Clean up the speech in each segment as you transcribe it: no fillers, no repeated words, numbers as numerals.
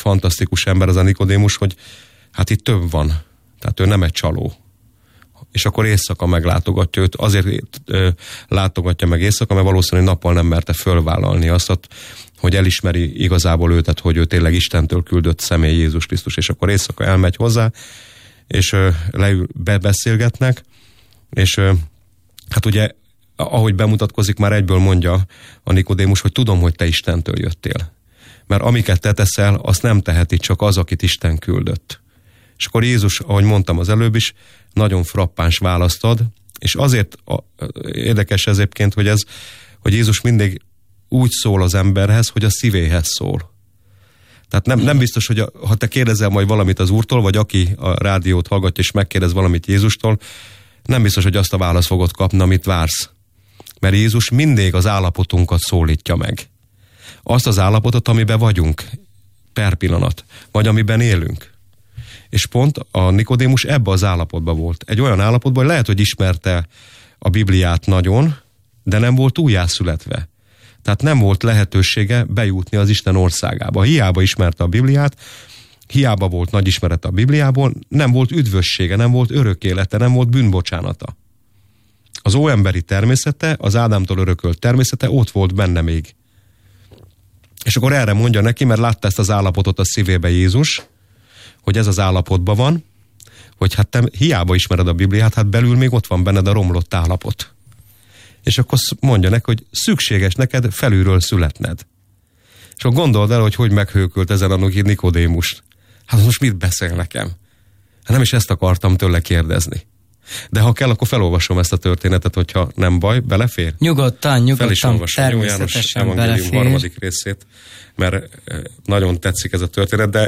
fantasztikus ember az a Nikodémus, hogy hát itt több van. Tehát ő nem egy csaló. És akkor éjszaka meglátogatja őt, azért látogatja meg éjszaka, mert valószínűleg nappal nem merte fölvállalni azt, hogy elismeri igazából őt, hogy ő tényleg Istentől küldött személy Jézus Krisztus, és akkor éjszaka elmegy hozzá, és beszélgetnek, és hát ugye, ahogy bemutatkozik, már egyből mondja a Nikodémus, hogy tudom, hogy te Istentől jöttél. Mert amiket te teszel, azt nem teheti csak az, akit Isten küldött. És akkor Jézus, ahogy mondtam az előbb is, nagyon frappáns választ ad, és azért érdekes ezébként, hogy Jézus mindig úgy szól az emberhez, hogy a szívéhez szól. Tehát nem biztos, hogy ha te kérdezel majd valamit az Úrtól, vagy aki a rádiót hallgatja és megkérdez valamit Jézustól, nem biztos, hogy azt a választ fogod kapni, amit vársz. Mert Jézus mindig az állapotunkat szólítja meg. Azt az állapotot, amiben vagyunk per pillanat, vagy amiben élünk. És pont a Nikodémus ebbe az állapotban volt. Egy olyan állapotban, hogy lehet, hogy ismerte a Bibliát nagyon, de nem volt újjászületve. Tehát nem volt lehetősége bejutni az Isten országába. Hiába ismerte a Bibliát, hiába volt nagy ismerete a Bibliából, nem volt üdvössége, nem volt örök élete, nem volt bűnbocsánata. Az óemberi természete, az Ádámtól örökölt természete ott volt benne még. És akkor erre mondja neki, mert látta ezt az állapotot a szívébe Jézus, hogy ez az állapotban van, hogy hát te hiába ismered a Bibliát, hát belül még ott van benned a romlott állapot. És akkor mondja neki, hogy szükséges neked felülről születned. És akkor gondold el, hogy meghőkölt ezen a Nikodémust. Hát most mit beszél nekem? Hát nem is ezt akartam tőle kérdezni. De ha kell, akkor felolvasom ezt a történetet, hogyha nem baj, belefér? Nyugodtan, fel is olvasom. Jó, János Evangélium harmadik részét, mert nagyon tetszik ez a történet, de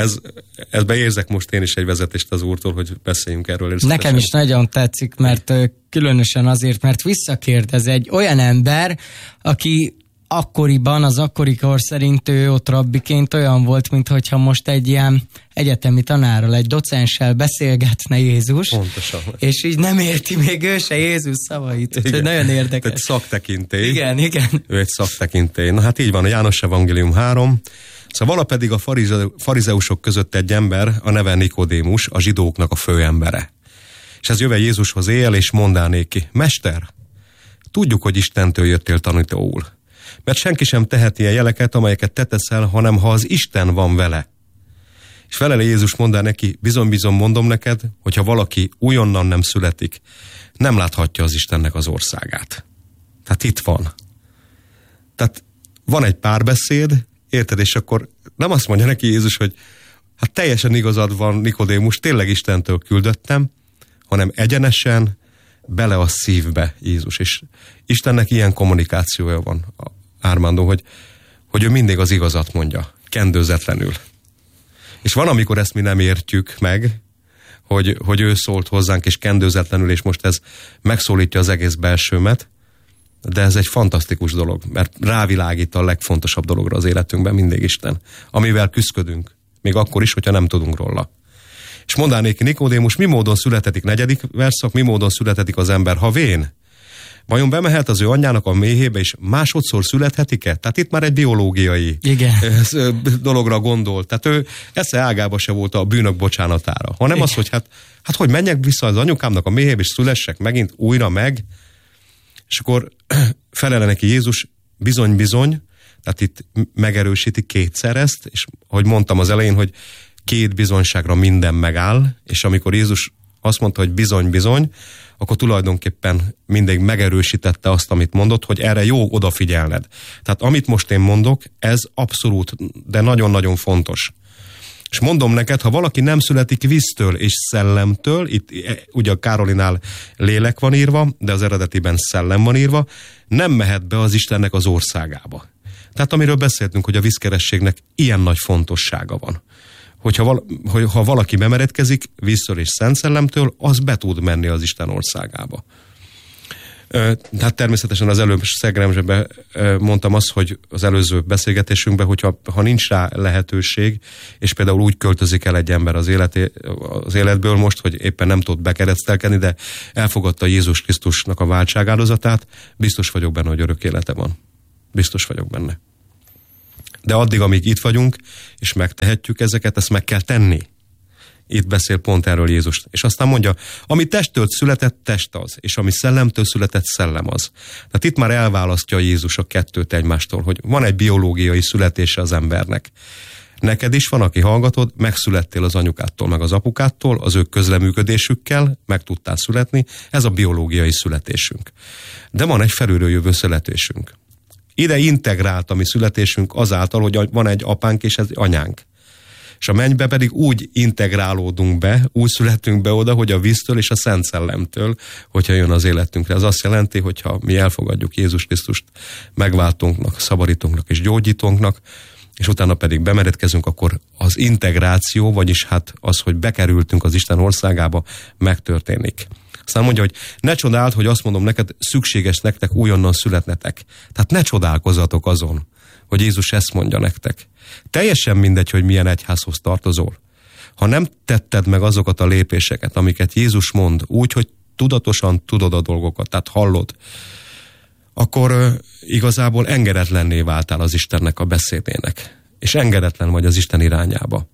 ezbe érzek most én is egy vezetést az Úrtól, hogy beszéljünk erről. Nekem is nagyon tetszik, mert különösen azért, mert visszakérdez egy olyan ember, aki akkoriban, az akkori kor szerint ő ott rabbiként olyan volt, mintha most egy ilyen egyetemi tanárral, egy docenssel beszélgetne Jézus. Pontosan. És így nem érti még ő se Jézus szavait. Igen. Nagyon érdekes. Egy szaktekintély. Igen. Ő egy szaktekintély. Na hát így van, a János Evangélium 3. Szóval vala pedig a farizeusok között egy ember, a neve Nikodémus, a zsidóknak a főembere. És ez jöve Jézushoz éjjel, és mondá néki: Mester, tudjuk, hogy Istentől jöttél tanítóul. Mert senki sem teheti ilyen jeleket, amelyeket te teszel, hanem ha az Isten van vele. És felele Jézus mondá neki: bizony mondom neked, hogyha valaki újonnan nem születik, nem láthatja az Istennek az országát. Tehát itt van. Tehát van egy párbeszéd, érted, és akkor nem azt mondja neki Jézus, hogy hát teljesen igazad van, Nikodémus, tényleg Istentől küldöttem, hanem egyenesen bele a szívbe Jézus. És Istennek ilyen kommunikációja van, Ármándó, hogy ő mindig az igazat mondja, kendőzetlenül. És van, amikor ezt mi nem értjük meg, hogy ő szólt hozzánk, és kendőzetlenül, és most ez megszólítja az egész belsőmet, de ez egy fantasztikus dolog, mert rávilágít a legfontosabb dologra az életünkben mindig Isten, amivel küszködünk, még akkor is, hogyha nem tudunk róla. És mondanék Nikodémus, mi módon születetik, 4. verszak, mi módon születetik az ember, ha vén? Vajon bemehet az ő anyjának a méhébe, és másodszor születhetik-e? Tehát itt már egy biológiai dologra gondol. Tehát ő esze ágába se volt a bűnök bocsánatára, hanem az, hogy hát hogy menjek vissza az anyukámnak a méhébe, és szülessek megint újra meg. És akkor felele neki Jézus, bizony, tehát itt megerősíti kétszer ezt, és ahogy mondtam az elején, hogy 2 bizonyságra minden megáll, és amikor Jézus azt mondta, hogy bizony, akkor tulajdonképpen mindig megerősítette azt, amit mondott, hogy erre jó odafigyelned. Tehát amit most én mondok, ez abszolút, de nagyon-nagyon fontos. És mondom neked, ha valaki nem születik víztől és szellemtől, itt ugye a Károlinál lélek van írva, de az eredetiben szellem van írva, nem mehet be az Istennek az országába. Tehát amiről beszéltünk, hogy a vízkerességnek ilyen nagy fontossága van. Ha valaki bemeredkezik víztől és szent szellemtől, az be tud menni az Isten országába. Tehát természetesen az előbb szeglemzsebe mondtam azt, hogy az előző beszélgetésünkben, hogyha nincs rá lehetőség, és például úgy költözik el egy ember az életből most, hogy éppen nem tud bekeresztelkedni, de elfogadta Jézus Krisztusnak a váltságáldozatát, biztos vagyok benne, hogy örök élete van. Biztos vagyok benne. De addig, amíg itt vagyunk, és megtehetjük ezeket, ezt meg kell tenni. Itt beszél pont erről Jézus. És aztán mondja, ami testtől született, test az, és ami szellemtől született, szellem az. Tehát itt már elválasztja Jézus a kettőt egymástól, hogy van egy biológiai születése az embernek. Neked is van, aki hallgatod, megszülettél az anyukától, meg az apukától, az ő közleműködésükkel meg tudtál születni, ez a biológiai születésünk. De van egy felülről jövő születésünk. Ide integrált a mi születésünk azáltal, hogy van egy apánk és egy anyánk. És a mennybe pedig úgy integrálódunk be, úgy születünk be oda, hogy a víztől és a Szent Szellemtől, hogyha jön az életünkre. Ez azt jelenti, hogyha mi elfogadjuk Jézus Krisztust megváltónknak, szabadítónknak és gyógyítónknak, és utána pedig bemeredkezünk, akkor az integráció, vagyis hát az, hogy bekerültünk az Isten országába, megtörténik. Aztán mondja, hogy ne csodáld, hogy azt mondom neked, szükséges nektek újonnan születnetek. Tehát ne csodálkozzatok azon, hogy Jézus ezt mondja nektek. Teljesen mindegy, hogy milyen egyházhoz tartozol. Ha nem tetted meg azokat a lépéseket, amiket Jézus mond, úgy, hogy tudatosan tudod a dolgokat, tehát hallod, akkor igazából engedetlenné váltál az Istennek a beszédének. És engedetlen vagy az Isten irányába.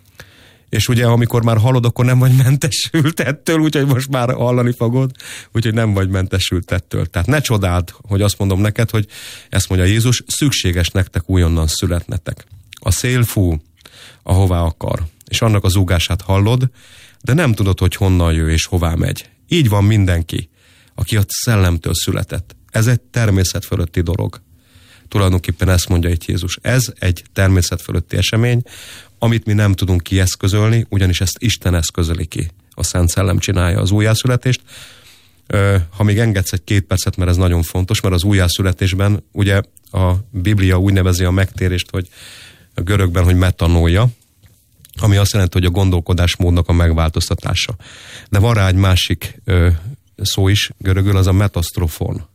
És ugye, amikor már hallod, akkor nem vagy mentesült ettől, úgyhogy most már hallani fogod, úgyhogy nem vagy mentesült ettől. Tehát ne csodáld, hogy azt mondom neked, hogy ezt mondja Jézus, szükséges nektek újonnan születnetek. A szél fúj, ahová akar, és annak az zúgását hallod, de nem tudod, hogy honnan jön és hová megy. Így van mindenki, aki a szellemtől született. Ez egy természet fölötti dolog. Tulajdonképpen ezt mondja itt Jézus. Ez egy természet fölötti esemény, amit mi nem tudunk kieszközölni, ugyanis ezt Isten eszközöli ki. A Szent Szellem csinálja az újjászületést. Ha még engedsz egy 2 percet, mert ez nagyon fontos, mert az újjászületésben ugye a Biblia úgy nevezi a megtérést, hogy a görögben, hogy metanója, ami azt jelenti, hogy a gondolkodásmódnak a megváltoztatása. De van rá egy másik szó is görögül, az a metasztrofon,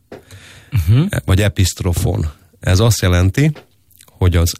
vagy episztrofon. Ez azt jelenti, hogy az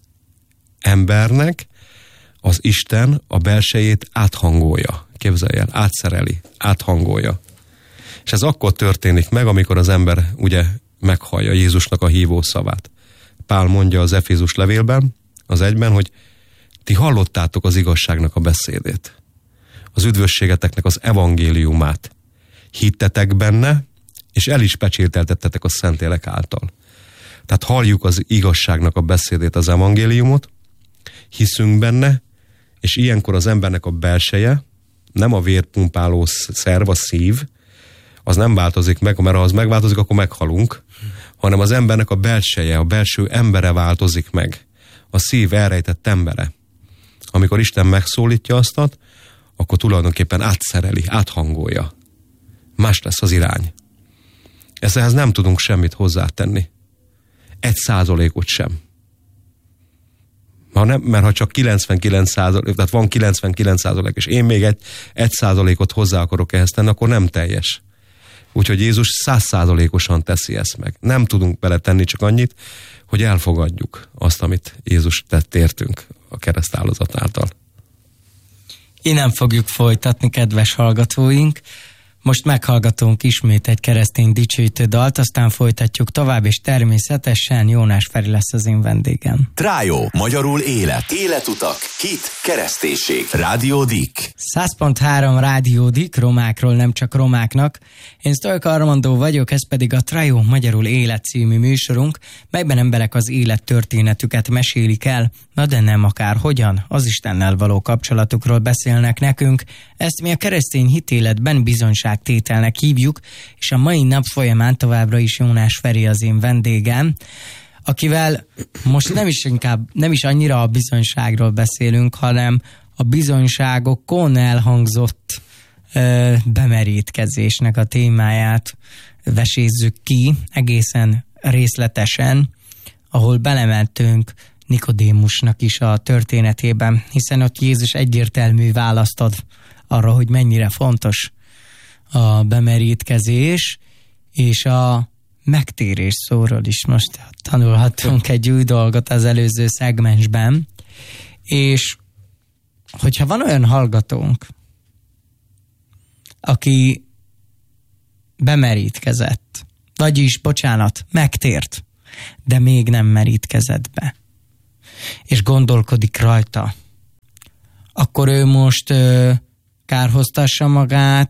embernek az Isten a belsejét áthangolja. Képzelj el, átszereli, áthangolja. És ez akkor történik meg, amikor az ember ugye meghallja Jézusnak a hívó szavát. Pál mondja az Efézus levélben, az 1-ben, hogy ti hallottátok az igazságnak a beszédét, az üdvösségeteknek az evangéliumát. Hittetek benne, és el is pecsételtettetek a Szentlélek által. Tehát halljuk az igazságnak a beszédét, az evangéliumot, hiszünk benne, és ilyenkor az embernek a belseje, nem a vérpumpáló szerv, a szív, az nem változik meg, mert ha az megváltozik, akkor meghalunk, hanem az embernek a belseje, a belső embere változik meg. A szív elrejtett embere. Amikor Isten megszólítja azt, akkor tulajdonképpen átszereli, áthangolja. Más lesz az irány. Ehhez nem tudunk semmit hozzátenni. 1%-ot sem. Mert ha csak 99%, tehát van 99%, és én még 1%-ot hozzá akarok ehhez tenni, akkor nem teljes. Úgyhogy Jézus 100%-osan teszi ezt meg. Nem tudunk beletenni csak annyit, hogy elfogadjuk azt, amit Jézus tett értünk a kereszt áldozat által. Innen fogjuk folytatni, kedves hallgatóink. Most meghallgatunk ismét egy keresztény dicsőítő dalt, aztán folytatjuk tovább, és természetesen Jónás Feri lesz az én vendégem. Trájó, magyarul élet, életutak, hit, kereszténység, Rádió Dik. 100.3 Rádió Dik, romákról nem csak romáknak. Én Sztolka Armandó vagyok, ez pedig a Trájó, magyarul élet című műsorunk, melyben emberek az élettörténetüket mesélik el, na de nem akár hogyan, az Istennel való kapcsolatukról beszélnek nekünk. Ezt mi a keresztény hitéletben bizonyságtételnek hívjuk, és a mai nap folyamán továbbra is Jónás Feri az én vendégem, akivel most nem is annyira a bizonyságról beszélünk, hanem a bizonyságokon elhangzott bemerítkezésnek a témáját vesézzük ki egészen részletesen, ahol belementünk Nikodémusnak is a történetében, hiszen ott Jézus egyértelmű választ ad arra, hogy mennyire fontos a bemerítkezés, és a megtérés szóról is most tanulhattunk egy új dolgot az előző szegmensben, és hogyha van olyan hallgatónk, aki bemerítkezett, vagyis, megtért, de még nem merítkezett be. és gondolkodik rajta, akkor ő most kárhoztassa magát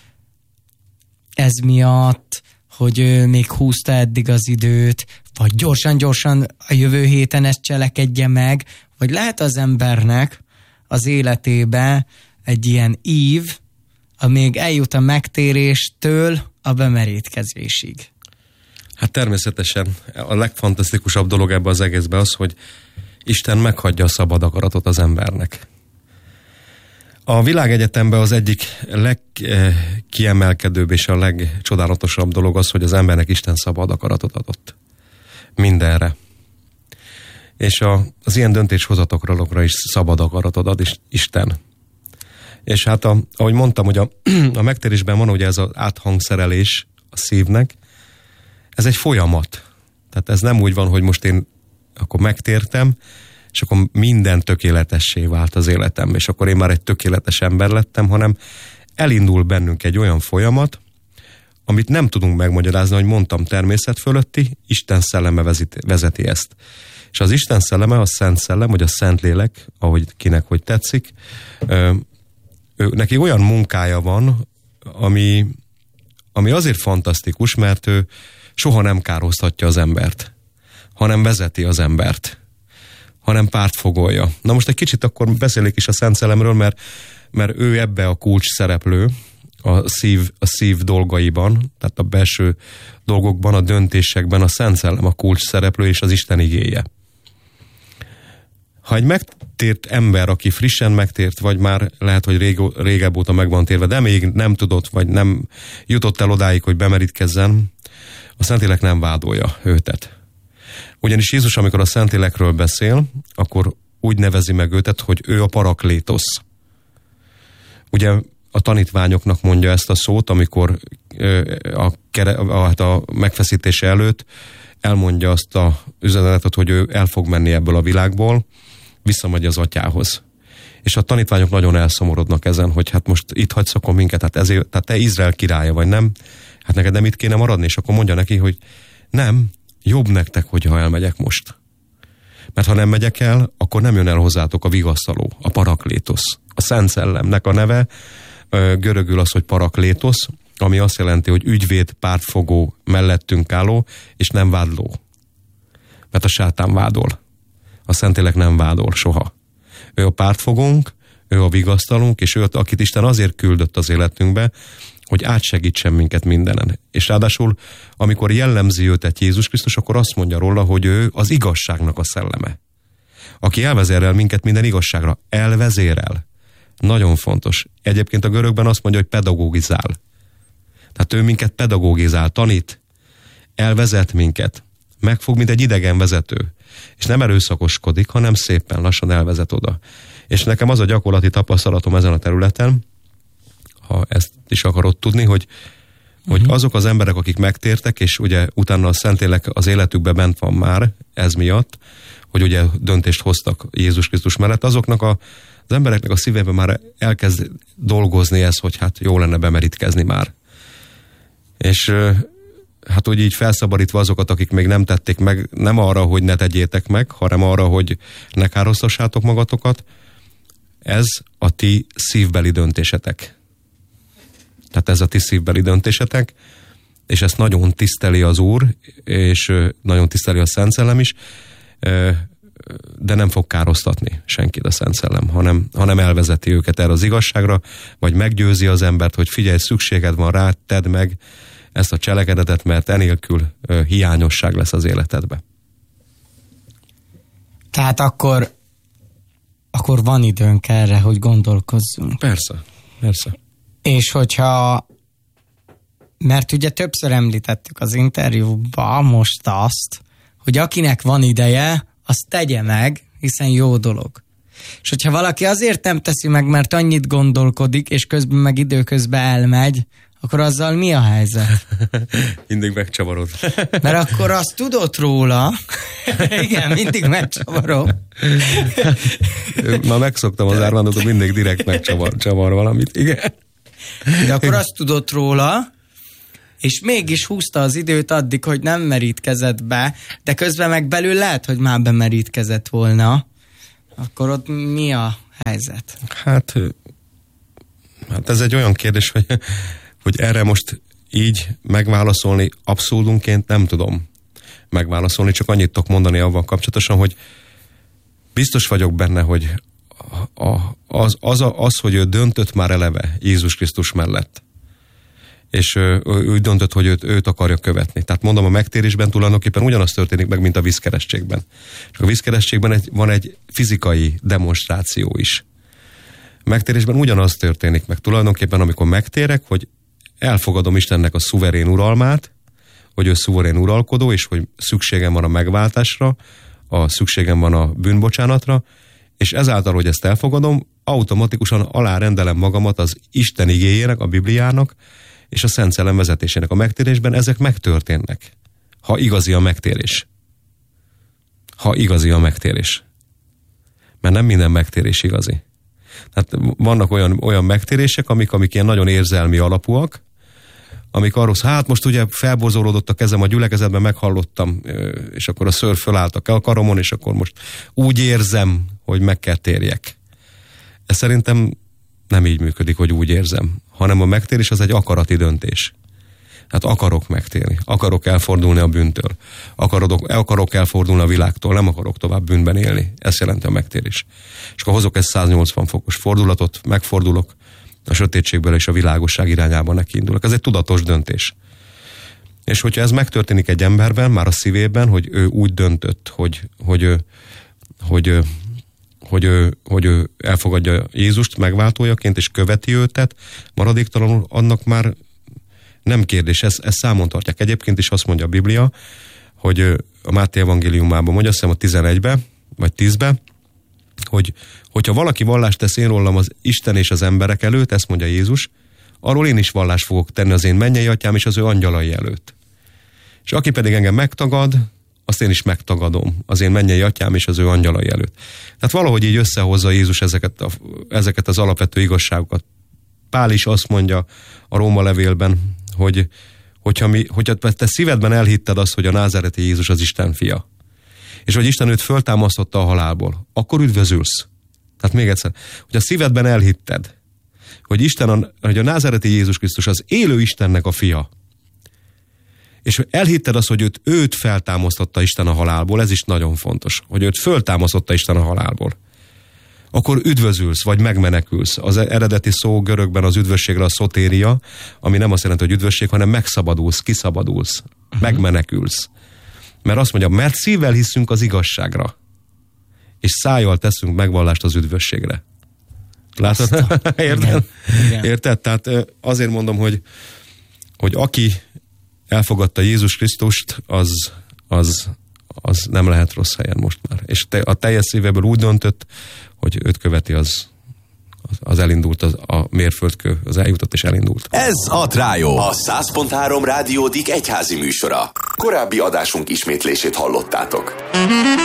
ez miatt, hogy ő még húzta eddig az időt, vagy gyorsan a jövő héten ezt cselekedje meg, vagy lehet az embernek az életébe egy ilyen ív, amíg eljut a megtéréstől a bemerítkezésig. Hát természetesen a legfantasztikusabb dolog ebben az egészben az, hogy Isten meghagyja a szabad akaratot az embernek. A világegyetemben az egyik legkiemelkedőbb és a legcsodálatosabb dolog az, hogy az embernek Isten szabad akaratot adott. Mindenre. És az ilyen döntéshozatokra is szabad akaratot ad Isten. És hát ahogy mondtam, hogy a megtérésben van ugye ez az áthangszerelés a szívnek, ez egy folyamat. Tehát ez nem úgy van, hogy most én akkor megtértem, és akkor minden tökéletessé vált az életem, és akkor én már egy tökéletes ember lettem, hanem elindul bennünk egy olyan folyamat, amit nem tudunk megmagyarázni, hogy mondtam, természet fölötti, Isten szelleme vezeti ezt. És az Isten szelleme, a Szent Szellem, vagy a Szentlélek, ahogy kinek hogy tetszik, neki olyan munkája van, ami azért fantasztikus, mert ő soha nem károztatja az embert, hanem vezeti az embert, hanem pártfogolja. Na most egy kicsit akkor beszélik is a Szent Szellemről, mert ő ebbe a kulcs szereplő, a szív dolgaiban, tehát a belső dolgokban, a döntésekben a Szent Szellem a kulcs szereplő és az Isten igéje. Ha egy megtért ember, aki frissen megtért, vagy már lehet, hogy régebb óta meg van térve, de még nem tudott, vagy nem jutott el odáig, hogy bemerítkezzen, a Szentlélek nem vádolja őtet. Ugyanis Jézus, amikor a Szentlélekről beszél, akkor úgy nevezi meg őtet, hogy ő a paraklétosz. Ugye a tanítványoknak mondja ezt a szót, amikor a megfeszítése előtt elmondja azt az üzenetet, hogy ő el fog menni ebből a világból, visszamegy az atyához. És a tanítványok nagyon elszomorodnak ezen, hogy hát most itt hagysz akkor minket, tehát te Izrael királya vagy, nem? Hát neked nem itt kéne maradni, és akkor mondja neki, hogy nem, jobb nektek, hogyha elmegyek most. Mert ha nem megyek el, akkor nem jön el hozzátok a vigasztaló, a paraklétosz. A Szent Szellemnek a neve görögül az, hogy paraklétosz, ami azt jelenti, hogy ügyvéd, pártfogó, mellettünk álló, és nem vádló. Mert a sátán vádol. A Szentlélek nem vádol soha. Ő a pártfogónk, ő a vigasztalónk, és ő, akit Isten azért küldött az életünkbe, hogy átsegítsen minket mindenen. És ráadásul, amikor jellemzi őt egy Jézus Krisztus, akkor azt mondja róla, hogy ő az igazságnak a szelleme. Aki elvezérel minket minden igazságra. Elvezérel. Nagyon fontos. Egyébként a görögben azt mondja, hogy pedagógizál. Tehát ő minket pedagógizál, tanít, elvezet minket, megfog, mint egy idegen vezető. És nem erőszakoskodik, hanem szépen lassan elvezet oda. És nekem az a gyakorlati tapasztalatom ezen a területen, ha ezt is akarod tudni, hogy azok az emberek, akik megtértek, és ugye utána a Szentlélek az életükbe bent van már, ez miatt, hogy ugye döntést hoztak Jézus Krisztus mellett, azoknak az embereknek a szívében már elkezd dolgozni ez, hogy hát jó lenne bemerítkezni már. És hát úgy így felszabadítva azokat, akik még nem tették meg, nem arra, hogy ne tegyétek meg, hanem arra, hogy ne károsztassátok magatokat, ez a ti szívbeli döntésetek. Tehát ez a ti szívbeli döntésetek, és ezt nagyon tiszteli az Úr, és nagyon tiszteli a Szent Szellem is, de nem fog károsztatni senkit a Szent Szellem, hanem elvezeti őket erre az igazságra, vagy meggyőzi az embert, hogy figyelj, szükséged van rá, tedd meg ezt a cselekedetet, mert enélkül hiányosság lesz az életedbe. Tehát akkor van időnk erre, hogy gondolkozzunk. Persze. És mert ugye többször említettük az interjúban most azt, hogy akinek van ideje, azt tegye meg, hiszen jó dolog. És hogyha valaki azért nem teszi meg, mert annyit gondolkodik, és közben meg időközben elmegy, akkor azzal mi a helyzet? Mindig megcsavarod. Mert akkor azt tudod róla. Igen, mindig megcsavarom. Már megszoktam az Ármándot, mindig direkt megcsavar valamit. Igen. De akkor azt tudod róla, és mégis húzta az időt addig, hogy nem merítkezett be, de közben meg belül lehet, hogy már bemerítkezett volna. Akkor ott mi a helyzet? Hát ez egy olyan kérdés, hogy erre most így megválaszolni abszurdumként nem tudom megválaszolni, csak annyit tudok mondani avval kapcsolatosan, hogy biztos vagyok benne, hogy az, hogy ő döntött már eleve Jézus Krisztus mellett, és ő úgy döntött, hogy őt akarja követni. Tehát mondom, a megtérésben tulajdonképpen ugyanaz történik meg, mint a vízkeresztségben. Csak a vízkeresztségben van egy fizikai demonstráció is. A megtérésben ugyanaz történik meg tulajdonképpen, amikor megtérek, hogy elfogadom Istennek a szuverén uralmát, hogy ő szuverén uralkodó, és hogy szükségem van a megváltásra, szükségem van a bűnbocsánatra, és ezáltal, hogy ezt elfogadom, automatikusan alárendelem magamat az Isten igéjének, a Bibliának, és a Szent Szellem vezetésének. A megtérésben ezek megtörténnek. Ha igazi a megtérés. Ha igazi a megtérés. Mert nem minden megtérés igazi. Tehát vannak olyan megtérések, amik ilyen nagyon érzelmi alapúak, amik arról, hát most ugye felborzolódott a kezem a gyülekezetben, meghallottam, és akkor a szőr fölálltak a karomon, és akkor most úgy érzem, hogy meg kell térjek. Ez szerintem nem így működik, hogy úgy érzem, hanem a megtérés az egy akarati döntés. Hát akarok megtérni, akarok elfordulni a bűntől, akarok elfordulni a világtól, nem akarok tovább bűnben élni. Ez jelenti a megtérés. És akkor hozok egy 180 fokos fordulatot, megfordulok a sötétségből és a világosság irányába nekiindulok. Ez egy tudatos döntés. És hogyha ez megtörténik egy emberben, már a szívében, hogy ő úgy döntött, hogy ő elfogadja Jézust megváltójaként, és követi őtet, maradéktalanul, annak már nem kérdés, ezt számon tartják. Egyébként is azt mondja a Biblia, hogy a Máté evangéliumában mondja, azt hiszem a 11-be, vagy 10-be, hogyha valaki vallást tesz én rólam az Isten és az emberek előtt, ezt mondja Jézus, arról én is vallást fogok tenni az én mennyei atyám és az ő angyalai előtt. És aki pedig engem megtagad, azt én is megtagadom az én mennyei atyám és az ő angyalai előtt. Tehát valahogy így összehozza Jézus ezeket az alapvető igazságokat. Pál is azt mondja a Róma levélben, hogyha te szívedben elhitted azt, hogy a názáreti Jézus az Isten fia, és hogy Isten őt föltámasztotta a halálból, akkor üdvözülsz. Tehát még egyszer, hogy a szívedben elhitted, hogy a názáreti Jézus Krisztus az élő Istennek a fia, és elhitted azt, hogy őt feltámasztotta Isten a halálból, ez is nagyon fontos, hogy őt föltámasztotta Isten a halálból, akkor üdvözülsz, vagy megmenekülsz. Az eredeti szó görögben az üdvösségre a szotéria, ami nem azt jelenti, hogy üdvösség, hanem megszabadulsz, kiszabadulsz, megmenekülsz. Mert azt mondja, mert szívvel hiszünk az igazságra, és szájjal teszünk megvallást az üdvösségre. Látod? Érted? Igen. Érted? Tehát azért mondom, hogy aki elfogadta Jézus Krisztust, az nem lehet rossz helyen most már. És a teljes szívéből úgy döntött, hogy őt követi, az elindult, a mérföldkő, az eljutott és elindult. Ez a Trájó, a 100.3 Rádió egyházi műsora. Korábbi adásunk ismétlését hallottátok.